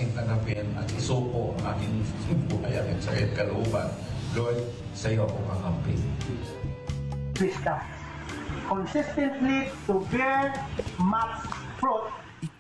aking tanggapin at isuko ang aking buhay, aking sakit kalooban. Lord, sa iyo ako kakampi. Krista, consistently to bear much fruit